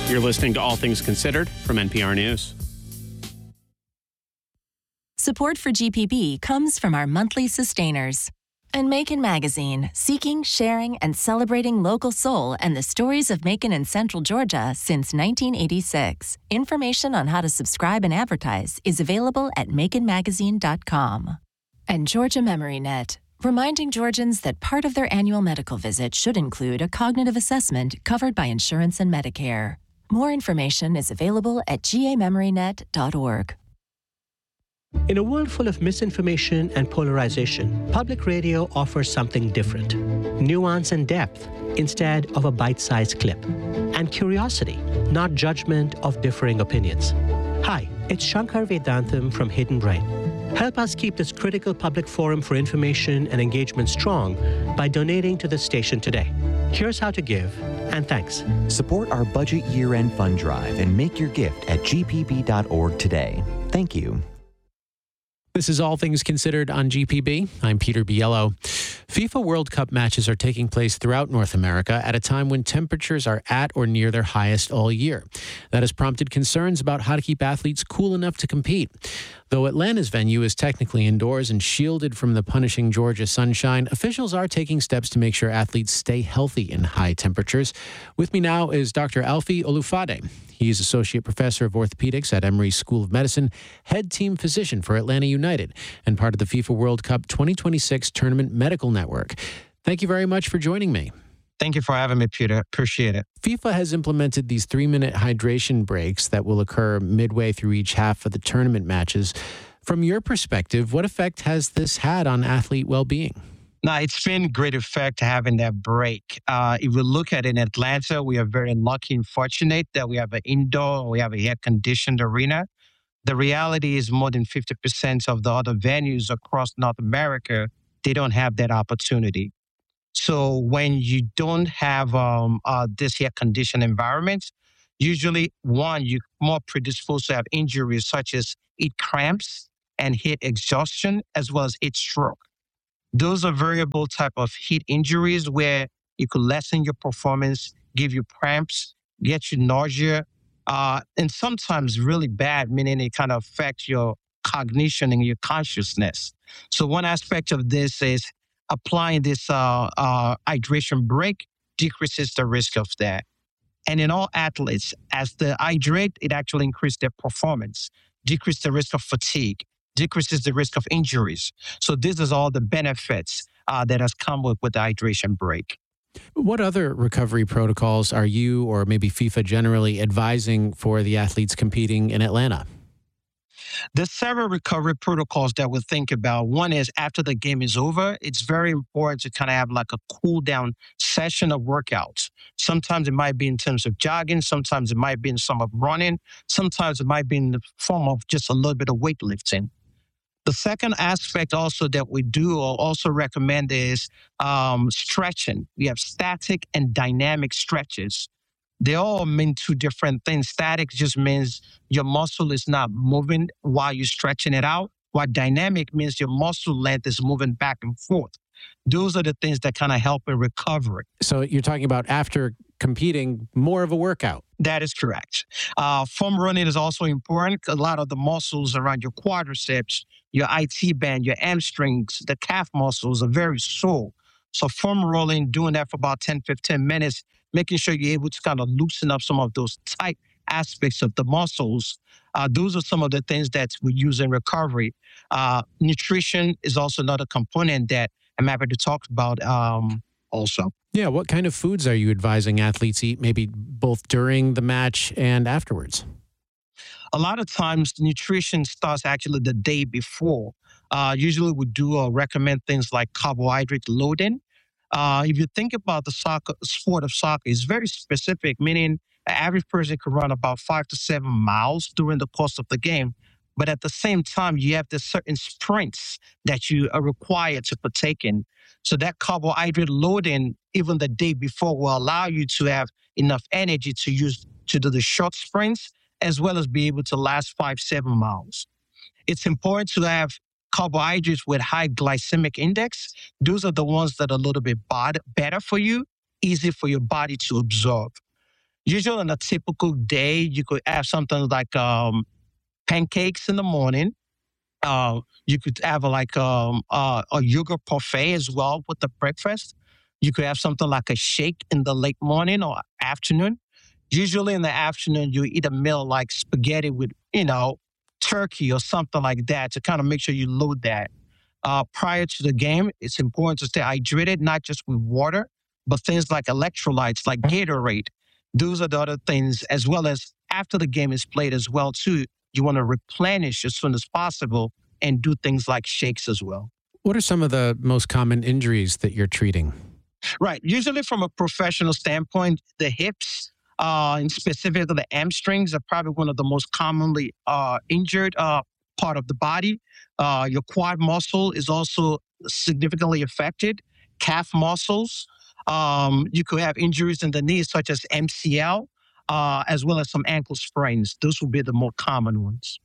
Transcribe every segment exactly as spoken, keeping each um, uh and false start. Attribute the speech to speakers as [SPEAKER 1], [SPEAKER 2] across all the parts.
[SPEAKER 1] You're listening to All Things Considered from N P R News.
[SPEAKER 2] Support for G P B comes from our monthly sustainers. And Macon Magazine, seeking, sharing, and celebrating local soul and the stories of Macon and Central Georgia since nineteen eighty-six. Information on how to subscribe and advertise is available at macon magazine dot com. And Georgia Memory Net, reminding Georgians that part of their annual medical visit should include a cognitive assessment covered by insurance and Medicare. More information is available at g a memory net dot org.
[SPEAKER 3] In a world full of misinformation and polarization, public radio offers something different. Nuance and depth instead of a bite-sized clip. And curiosity, not judgment of differing opinions. Hi, it's Shankar Vedantam from Hidden Brain. Help us keep this critical public forum for information and engagement strong by donating to the station today. Here's how to give, and thanks.
[SPEAKER 4] Support our budget year-end fund drive and make your gift at g p b dot org today. Thank you.
[SPEAKER 1] This is All Things Considered on G P B. I'm Peter Biello. FIFA World Cup matches are taking place throughout North America at a time when temperatures are at or near their highest all year. That has prompted concerns about how to keep athletes cool enough to compete. Though Atlanta's venue is technically indoors and shielded from the punishing Georgia sunshine, officials are taking steps to make sure athletes stay healthy in high temperatures. With me now is Doctor Alfie Olufade. He's Associate Professor of Orthopedics at Emory School of Medicine, head team physician for Atlanta United, and part of the FIFA World Cup twenty twenty-six Tournament Medical Network. Thank you very much for joining me.
[SPEAKER 5] Thank you for having me, Peter. Appreciate it.
[SPEAKER 1] FIFA has implemented these three-minute hydration breaks that will occur midway through each half of the tournament matches. From your perspective, what effect has this had on athlete well-being?
[SPEAKER 5] Now, it's been great effect having that break. Uh, if we look at it in Atlanta, we are very lucky and fortunate that we have an indoor, we have a air-conditioned arena. The reality is more than fifty percent of the other venues across North America, they don't have that opportunity. So when you don't have um, uh, this air-conditioned environment, usually, one, you're more predisposed to have injuries such as heat cramps and heat exhaustion, as well as heat stroke. Those are variable type of heat injuries where it could lessen your performance, give you cramps, get you nausea, uh, and sometimes really bad, meaning it kind of affects your cognition and your consciousness. So one aspect of this is applying this uh, uh, hydration break decreases the risk of that. And in all athletes, as they hydrate, it actually increases their performance, decreases the risk of fatigue, decreases the risk of injuries. So this is all the benefits uh, that has come with, with the hydration break.
[SPEAKER 1] What other recovery protocols are you or maybe FIFA generally advising for the athletes competing in Atlanta?
[SPEAKER 5] There's several recovery protocols that we think about. One is after the game is over, it's very important to kind of have like a cool down session of workouts. Sometimes it might be in terms of jogging. Sometimes it might be in some of running. Sometimes it might be in the form of just a little bit of weightlifting. The second aspect also that we do or also recommend is um, stretching. We have static and dynamic stretches. They all mean two different things. Static just means your muscle is not moving while you're stretching it out, while dynamic means your muscle length is moving back and forth. Those are the things that kind of help in recovery.
[SPEAKER 1] So you're talking about after competing, more of a workout.
[SPEAKER 5] That is correct. Uh, foam running is also important. A lot of the muscles around your quadriceps, your I T band, your hamstrings, the calf muscles are very sore. So foam rolling, doing that for about ten, fifteen minutes, making sure you're able to kind of loosen up some of those tight aspects of the muscles. Uh, those are some of the things that we use in recovery. Uh, nutrition is also another component that I'm happy to talk about um, also.
[SPEAKER 1] Yeah, what kind of foods are you advising athletes eat, maybe both during the match and afterwards?
[SPEAKER 5] A lot of times, nutrition starts actually the day before. Uh, usually we do or recommend things like carbohydrate loading. Uh, if you think about the soccer, sport of soccer, it's very specific, meaning the average person can run about five to seven miles during the course of the game. But at the same time, you have the certain sprints that you are required to partake in. So that carbohydrate loading, even the day before, will allow you to have enough energy to use to do the short sprints, as well as be able to last five, seven miles. It's important to have carbohydrates with high glycemic index. Those are the ones that are a little bit bod- better for you, easy for your body to absorb. Usually on a typical day, you could have something like um, pancakes in the morning. Uh, you could have a, like um, uh, a yogurt parfait as well with the breakfast. You could have something like a shake in the late morning or afternoon. Usually in the afternoon, you eat a meal like spaghetti with, you know, turkey or something like that to kind of make sure you load that. Uh, prior to the game, it's important to stay hydrated, not just with water, but things like electrolytes, like Gatorade. Those are the other things, as well as after the game is played as well, too. You want to replenish as soon as possible and do things like shakes as well.
[SPEAKER 1] What are some of the most common injuries that you're treating?
[SPEAKER 5] Right. Usually from a professional standpoint, the hips, uh, and specifically the hamstrings are probably one of the most commonly uh, injured uh, part of the body. Uh, your quad muscle is also significantly affected. Calf muscles. Um, you could have injuries in the knees such as M C L, uh, as well as some ankle sprains. Those would be the more common ones.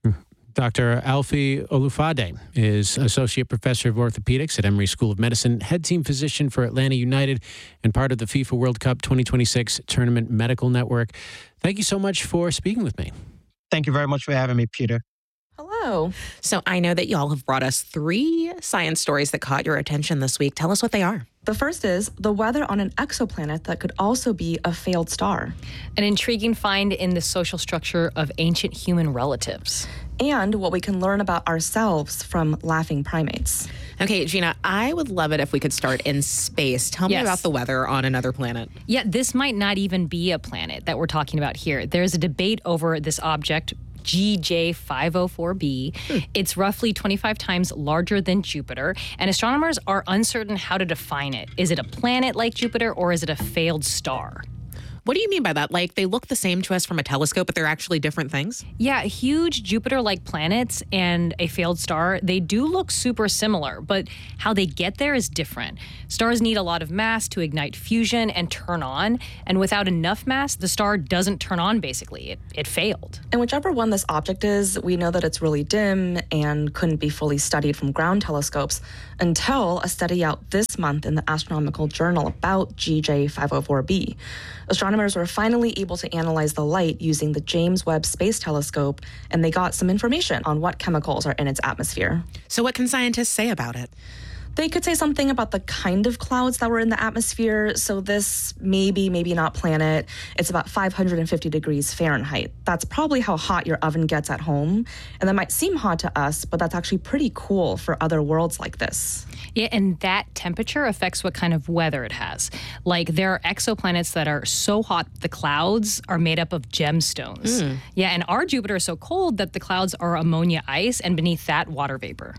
[SPEAKER 1] Doctor Alfie Olufade is Associate Professor of Orthopedics at Emory School of Medicine, head team physician for Atlanta United, and part of the FIFA World Cup twenty twenty-six Tournament Medical Network. Thank you so much for speaking with me.
[SPEAKER 5] Thank you very much for having me, Peter.
[SPEAKER 6] Hello. So I know that y'all have brought us three science stories that caught your attention this week. Tell us what they are.
[SPEAKER 7] The first is the weather on an exoplanet that could also be a failed star.
[SPEAKER 8] An intriguing find in the social structure of ancient human relatives.
[SPEAKER 7] And what we can learn about ourselves from laughing primates.
[SPEAKER 6] Okay, Gina, I would love it if we could start in space. Tell
[SPEAKER 8] Yes.
[SPEAKER 6] me about the weather on another planet.
[SPEAKER 8] Yeah, this might not even be a planet that we're talking about here. There's a debate over this object, G J five oh four b. Hmm. It's roughly twenty-five times larger than Jupiter, and astronomers are uncertain how to define it. Is it a planet like Jupiter, or is it a failed star?
[SPEAKER 6] What do you mean by that? Like, they look the same to us from a telescope, but they're actually different things?
[SPEAKER 8] Yeah, huge Jupiter-like planets and a failed star, they do look super similar, but how they get there is different. Stars need a lot of mass to ignite fusion and turn on, and without enough mass, the star doesn't turn on, basically. It, it failed.
[SPEAKER 7] And whichever one this object is, we know that it's really dim and couldn't be fully studied from ground telescopes until a study out this month in the Astronomical Journal about G J five oh four b. Astronomers were finally able to analyze the light using the James Webb Space Telescope, and they got some information on what chemicals are in its atmosphere.
[SPEAKER 6] So what can scientists say about it?
[SPEAKER 7] They could say something about the kind of clouds that were in the atmosphere. So this maybe, maybe not planet. It's about five hundred fifty degrees Fahrenheit. That's probably how hot your oven gets at home. And that might seem hot to us, but that's actually pretty cool for other worlds like this.
[SPEAKER 8] Yeah, and that temperature affects what kind of weather it has. Like, there are exoplanets that are so hot the clouds are made up of gemstones. Mm. Yeah, and our Jupiter is so cold that the clouds are ammonia ice, and beneath that, water vapor.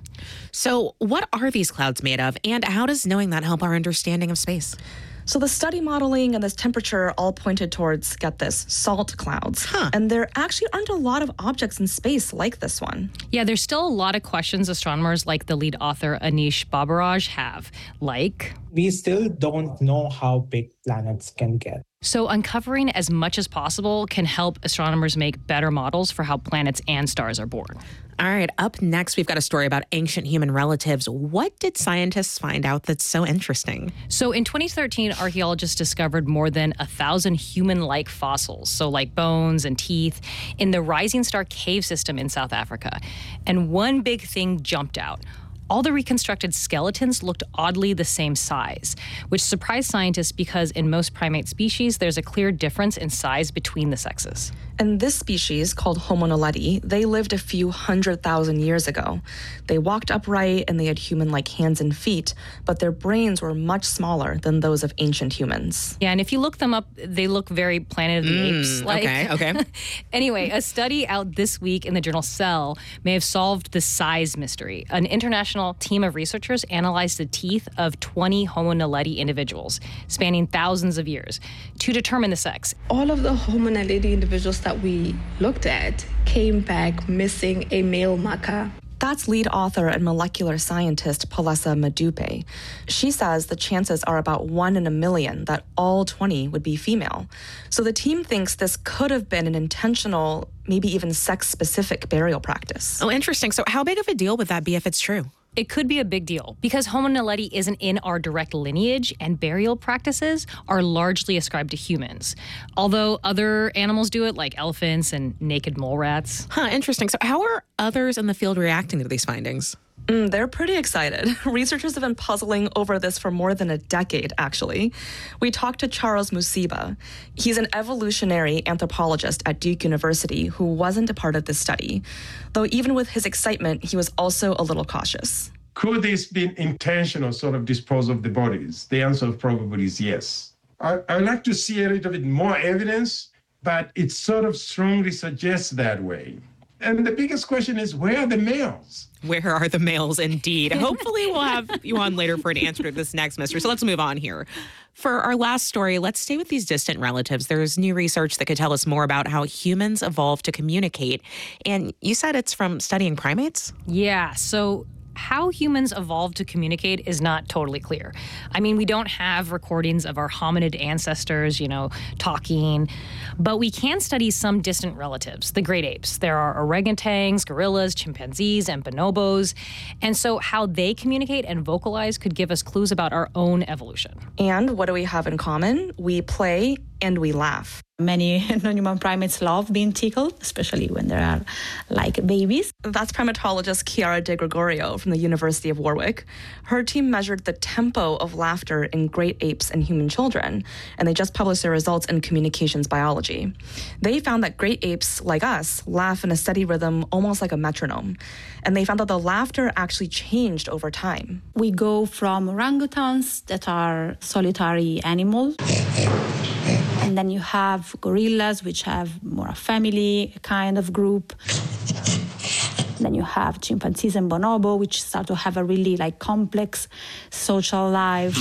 [SPEAKER 6] So what are these clouds made of, and how does knowing that help our understanding of space?
[SPEAKER 7] So the study modeling and this temperature all pointed towards, get this, salt clouds.
[SPEAKER 6] Huh.
[SPEAKER 7] And there actually aren't a lot of objects in space like this one.
[SPEAKER 8] Yeah, there's still a lot of questions astronomers like the lead author Anish Babaraj have, like...
[SPEAKER 9] We still don't know how big planets can get.
[SPEAKER 8] So uncovering as much as possible can help astronomers make better models for how planets and stars are born.
[SPEAKER 6] All right, up next, we've got a story about ancient human relatives. What did scientists find out that's so interesting?
[SPEAKER 8] So in twenty thirteen, archaeologists discovered more than a thousand human-like fossils, so like bones and teeth, in the Rising Star cave system in South Africa. And one big thing jumped out. All the reconstructed skeletons looked oddly the same size, which surprised scientists because in most primate species, there's a clear difference in size between the sexes.
[SPEAKER 7] And this species, called Homo naledi, they lived a few hundred thousand years ago. They walked upright and they had human-like hands and feet, but their brains were much smaller than those of ancient humans.
[SPEAKER 8] Yeah, and if you look them up, they look very Planet of the
[SPEAKER 6] Mm,
[SPEAKER 8] Apes-like.
[SPEAKER 6] okay, okay.
[SPEAKER 8] Anyway, a study out this week in the journal Cell may have solved the size mystery. An international team of researchers analyzed the teeth of twenty Homo naledi individuals, spanning thousands of years, to determine the sex.
[SPEAKER 10] All of the Homo naledi individuals that we looked at came back missing a male marker.
[SPEAKER 7] That's lead author and molecular scientist Palesa Madupe. She says the chances are about one in a million that all twenty would be female. So the team thinks this could have been an intentional, maybe even sex-specific burial practice.
[SPEAKER 6] Oh, interesting. So how big of a deal would that be if it's true?
[SPEAKER 8] It could be a big deal because Homo naledi isn't in our direct lineage, and burial practices are largely ascribed to humans. Although other animals do it, like elephants and naked mole rats.
[SPEAKER 6] Huh, interesting. So how are others in the field reacting to these findings?
[SPEAKER 7] Mm, they're pretty excited. Researchers have been puzzling over this for more than a decade, actually. We talked to Charles Musiba. He's an evolutionary anthropologist at Duke University who wasn't a part of this study. Though even with his excitement, he was also a little cautious.
[SPEAKER 11] Could this be intentional sort of disposal of the bodies? The answer probably is yes. I, I would like to see a little bit more evidence, but it sort of strongly suggests that way. And the biggest question is, where are the males?
[SPEAKER 6] Where are the males, indeed? Hopefully we'll have you on later for an answer to this next mystery. So let's move on here. For our last story, let's stay with these distant relatives. There's new research that could tell us more about how humans evolved to communicate. And you said it's from studying primates?
[SPEAKER 8] Yeah, so how humans evolved to communicate is not totally clear. I mean, we don't have recordings of our hominid ancestors, you know, talking, but we can study some distant relatives, the great apes. There are orangutans, gorillas, chimpanzees, and bonobos. And so how they communicate and vocalize could give us clues about our own evolution.
[SPEAKER 7] And what do we have in common? We play and we laugh.
[SPEAKER 12] Many non-human primates love being tickled, especially when they are like babies.
[SPEAKER 7] That's primatologist Chiara De Gregorio from the University of Warwick. Her team measured the tempo of laughter in great apes and human children, and they just published their results in Communications Biology. They found that great apes, like us, laugh in a steady rhythm, almost like a metronome. And they found that the laughter actually changed over time.
[SPEAKER 12] We go from orangutans that are solitary animals. And then you have gorillas, which have more a family kind of group. Then you have chimpanzees and bonobo, which start to have a really like complex social life.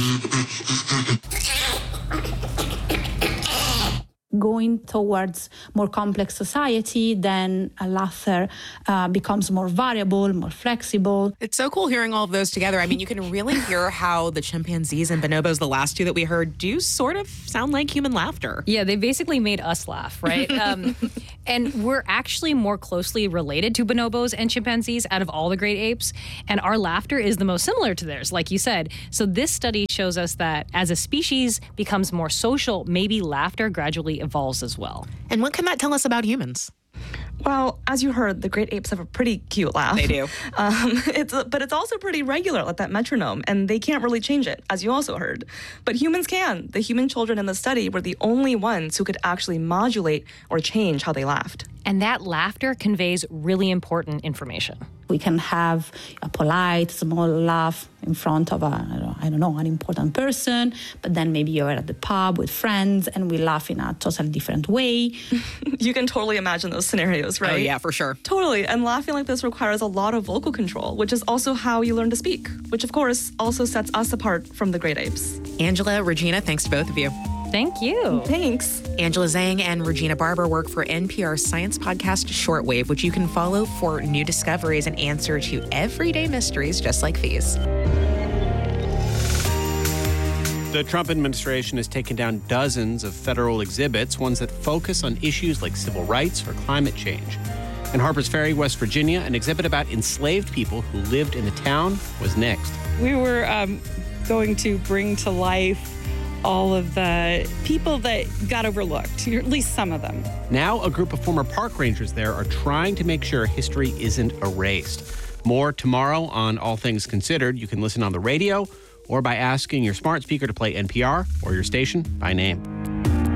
[SPEAKER 12] Going towards more complex society, then a laughter uh, becomes more variable, more flexible.
[SPEAKER 6] It's so cool hearing all of those together. I mean, you can really hear how the chimpanzees and bonobos, the last two that we heard, do sort of sound like human laughter.
[SPEAKER 8] Yeah, they basically made us laugh, right? um, and we're actually more closely related to bonobos and chimpanzees out of all the great apes, and our laughter is the most similar to theirs, like you said. So this study shows us that as a species becomes more social, maybe laughter gradually evolves as well.
[SPEAKER 6] And what can that tell us about humans?
[SPEAKER 7] Well, as you heard, the great apes have a pretty cute laugh.
[SPEAKER 6] They do.
[SPEAKER 7] Um, it's a, but it's also pretty regular, like that metronome, and they can't really change it, as you also heard. But humans can. The human children in the study were the only ones who could actually modulate or change how they laughed.
[SPEAKER 8] And that laughter conveys really important information.
[SPEAKER 12] We can have a polite, small laugh in front of a, I don't, I don't know, an important person, but then maybe you're at the pub with friends and we laugh in a totally different way.
[SPEAKER 7] You can totally imagine those scenarios, right?
[SPEAKER 6] Oh, yeah, for sure.
[SPEAKER 7] Totally. And laughing like this requires a lot of vocal control, which is also how you learn to speak, which of course also sets us apart from the great apes.
[SPEAKER 6] Angela, Regina, thanks to both of you.
[SPEAKER 8] Thank you.
[SPEAKER 7] Thanks.
[SPEAKER 6] Angela Zhang and Regina Barber work for N P R's science podcast Shortwave, which you can follow for new discoveries and answer to everyday mysteries just like these.
[SPEAKER 1] The Trump administration has taken down dozens of federal exhibits, ones that focus on issues like civil rights or climate change. In Harpers Ferry, West Virginia, an exhibit about enslaved people who lived in the town was next.
[SPEAKER 13] We were um, going to bring to life all of the people that got overlooked, or at least some of them.
[SPEAKER 1] Now, a group of former park rangers there are trying to make sure history isn't erased. More tomorrow on All Things Considered. You can listen on the radio or by asking your smart speaker to play N P R or your station by name.